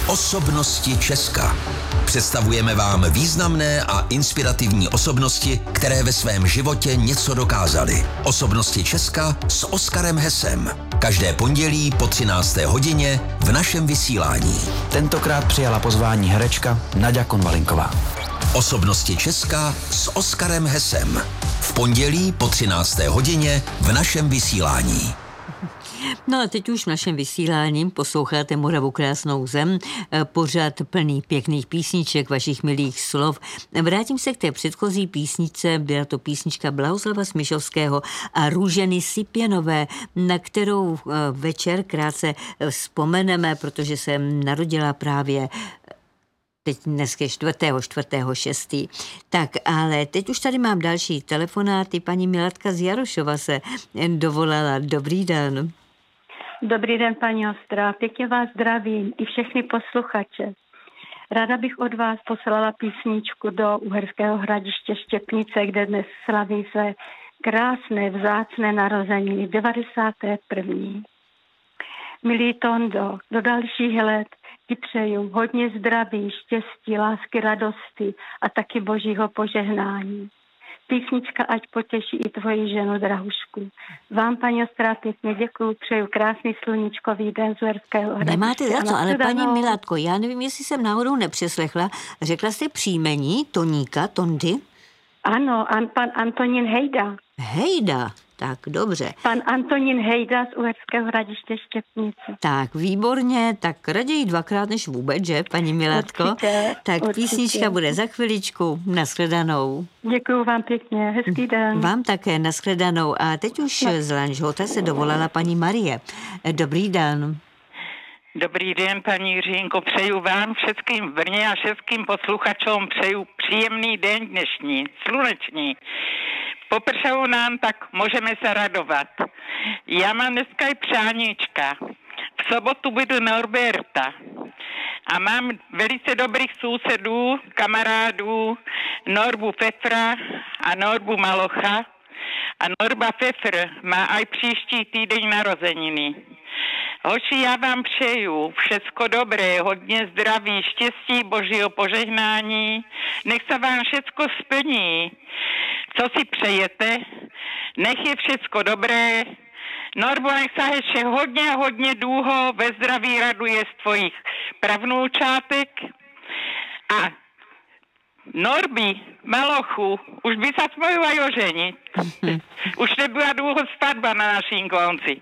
Osobnosti Česka. Představujeme vám významné a inspirativní osobnosti, které ve svém životě něco dokázaly. Osobnosti Česka s Oskarem Hesem. Každé pondělí po 13. hodině v našem vysílání. Tentokrát přijala pozvání herečka Naďa Konvalinková. Osobnosti Česka s Oskarem Hesem. V pondělí po 13. hodině v našem vysílání. No a teď už v našem vysílání posloucháte Moravu krásnou zem, pořad plný pěkných písniček, vašich milých slov. Vrátím se k té předchozí písničce, byla to písnička Blahoslava Smišovského a Růženy Sipěnové, na kterou večer krátce vzpomeneme, protože se narodila právě teď dneska 4.6. Tak, ale teď už tady mám další telefonáty. Paní Milatka z Jarošova se dovolala. Dobrý den. Dobrý den, paní Ostrá. Pěkně vás zdravím i všechny posluchače. Ráda bych od vás poslala písničku do Uherského Hradiště Štěpnice, kde dnes slaví své krásné, vzácné narozeniny 91. Milý Tondo, do dalších let ti přeju hodně zdraví, štěstí, lásky, radosti a taky božího požehnání. Písnička ať potěší i tvoji ženu Drahušku. Vám, paní Ostrá, pěkně děkuju, přeju krásný sluníčkový den z Uherského Hradiště. Nemáte za co, ale paní Milatko, já nevím, jestli jsem náhodou nepřeslechla. Řekla jste příjmení Toníka, Tondy? Ano, pan Antonín Hejda. Hejda, tak dobře. Pan Antonín Hejda z Uherského Hradiště Štěpnice. Tak, výborně, tak raději dvakrát než vůbec, že, paní Milatko? Určitě, tak určitě. Písnička bude za chviličku, nashledanou. Děkuju vám pěkně, hezký den. Vám také, nashledanou. A teď už z Lanžhota se dovolala paní Marie. Dobrý den. Dobrý den, paní Jiřínko, přeju vám všetkým v Brně a všetkým posluchačům přeju příjemný den dnešní, sluneční. Popršelo nám, tak můžeme se radovat. Já mám dneska i přáníčka. V sobotu budu Norberta. A mám velice dobrých sousedů, kamarádů, Norbu Fefra a Norbu Malocha. A Norba Fefr má aj příští týden narozeniny. Hoši, já vám přeju všecko dobré, hodně zdraví, štěstí, božího požehnání. Nech se vám všecko splní, co si přejete. Nech je všecko dobré. Norbo, nech se ještě hodně dlouho ve zdraví raduje z tvojich pravnoučátek. A Norby, Malochu, už by se smojila oženit. Už nebyla dlouho svatba na naším konci.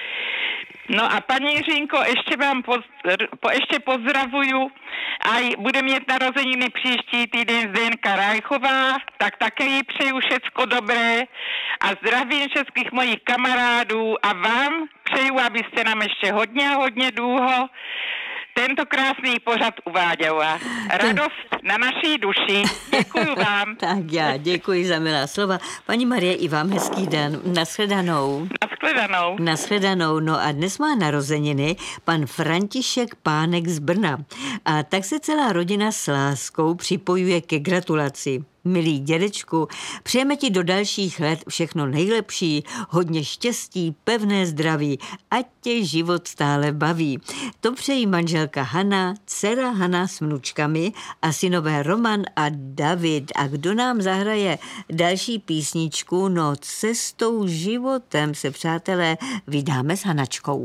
No a paní Jiřínko, ještě vám ještě pozdravuju a bude mít narozeniny příští týden Zdenka Rajchová, tak také jí přeju všecko dobré a zdravím všetkých mojich kamarádů a vám přeju, abyste nám ještě hodně dlouho tento krásný pořad uváděla. Radost na naší duši. Děkuju vám. Tak já děkuji za milá slova. Paní Marie, i vám hezký den. Nashledanou. Nashledanou. No a dnes má narozeniny pan František Pánek z Brna. A tak se celá rodina s láskou připojuje ke gratulaci. Milý dědečku, přejeme ti do dalších let všechno nejlepší, hodně štěstí, pevné zdraví, ať tě život stále baví. To přejí manželka Hana, dcera Hana s vnučkami a synové Roman a David. A kdo nám zahraje další písničku, no cestou životem se, přátelé, vydáme s Hanačkou.